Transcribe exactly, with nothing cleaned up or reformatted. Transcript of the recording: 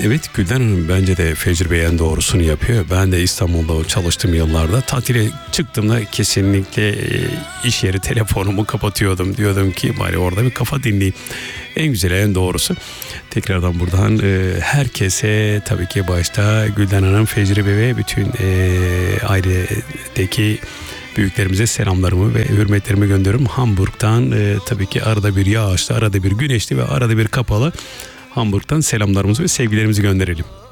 Evet, Gülden Hanım bence de Fecri Bey en doğrusunu yapıyor. Ben de İstanbul'da çalıştığım yıllarda tatile çıktığımda kesinlikle e, iş yeri telefonumu kapatıyordum. Diyordum ki bari orada bir kafa dinleyeyim. En güzeli, en doğrusu. Tekrardan buradan e, herkese, tabii ki başta Gülden Hanım, Fecri Bey ve bütün e, ailedeki büyüklerimize selamlarımı ve hürmetlerimi gönderiyorum. Hamburg'dan e, tabii ki arada bir yağışlı, arada bir güneşli ve arada bir kapalı Hamburg'dan selamlarımızı ve sevgilerimizi gönderelim.